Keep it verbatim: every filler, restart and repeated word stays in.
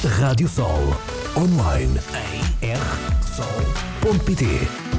Rádio Sol. Online em r sol ponto pt.